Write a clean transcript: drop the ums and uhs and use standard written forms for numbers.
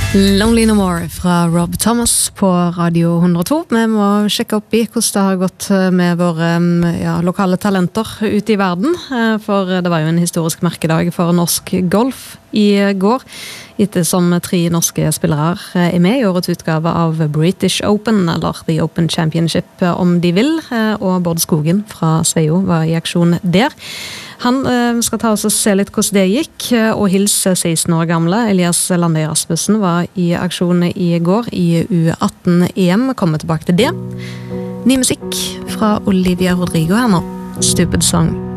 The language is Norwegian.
Lonely No More fra Rob Thomas på Radio 102. Vi må sjekke opp i hvordan det har gått med våre lokale talenter ute i verden, for det var jo en historisk merkedag for norsk golf i går, ettersom 3 norske spillere med i årets utgave av British Open, eller The Open Championship om de vil, og Bård Skogen fra Sveio var i aksjon der. Han skal ta oss og se litt hvordan det gikk, og hilse 16 år gamle Elias Landøy Rasmussen var i aksjon i går i U18-EM. Kommer tilbake til det. Ny musikk fra Olivia Rodrigo her nå. Stupid Song.